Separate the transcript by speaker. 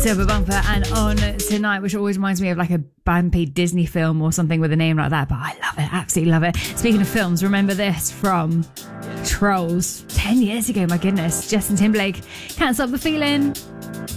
Speaker 1: Silver Bumper and On Tonight, which always reminds me of like a bumpy Disney film or something with a name like that, but I love it, absolutely love it. Speaking of films, remember this from Trolls 10 years ago, my goodness. Justin Timberlake, Can't Stop the Feeling.